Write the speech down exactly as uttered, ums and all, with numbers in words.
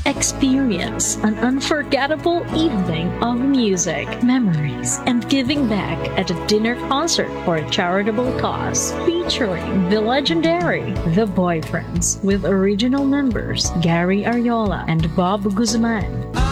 Experience an unforgettable evening of music, memories, and giving back at a dinner concert for a charitable cause featuring the legendary The Boyfriends with original members Gary Ariola and Bob Guzman.